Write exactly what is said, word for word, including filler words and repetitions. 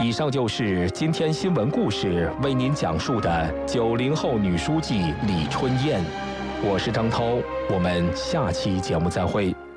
以上就是今天新闻故事为您讲述的九零后女书记李春燕。我是张涛，我们下期节目再会。